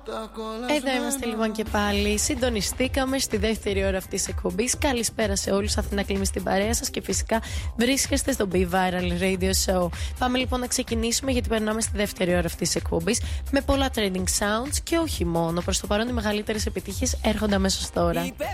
Εδώ είμαστε λοιπόν και πάλι. Συντονιστήκαμε στη δεύτερη ώρα αυτής της εκπομπής. Καλησπέρα σε όλους. Αθηνά Κλίμη στην παρέα σας και φυσικά βρίσκεστε στο Be Viral Radio Show. Πάμε λοιπόν να ξεκινήσουμε, γιατί περνάμε στη δεύτερη ώρα αυτής της εκπομπής με πολλά trending sounds και όχι μόνο. Προς το παρόν οι μεγαλύτερες επιτυχίες έρχονται αμέσως τώρα.